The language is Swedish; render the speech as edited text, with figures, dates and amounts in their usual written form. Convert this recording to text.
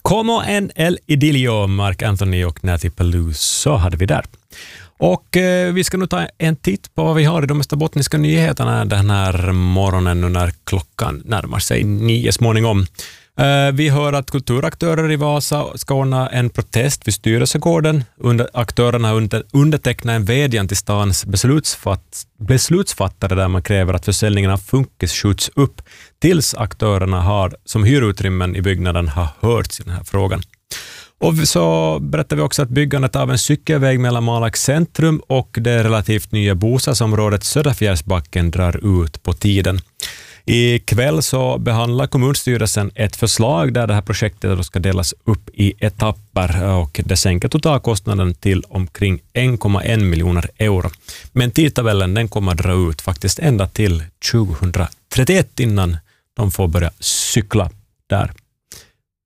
Como en el idilio, Mark Anthony och Nathy Peluso hade vi där. Och vi ska nu ta en titt på vad vi har i de österbottniska nyheterna den här morgonen nu när klockan närmar sig 9 småningom. Vi hör att kulturaktörer i Vasa ska ordna en protest vid styrelsegården. Aktörerna har undertecknat en vädjan till stans beslutsfattare där man kräver att försäljningen av Funkis skjuts upp tills aktörerna som hyr utrymmen i byggnaden har hörts i den här frågan. Och så berättar vi också att byggandet av en cykelväg mellan Malax centrum och det relativt nya bostadsområdet Söderfjärsbacken drar ut på tiden. I kväll så behandlar kommunstyrelsen ett förslag där det här projektet ska delas upp i etapper och det sänker totalkostnaden till omkring 1,1 miljoner euro. Men tidtabellen den kommer att dra ut faktiskt ända till 2031 innan de får börja cykla där.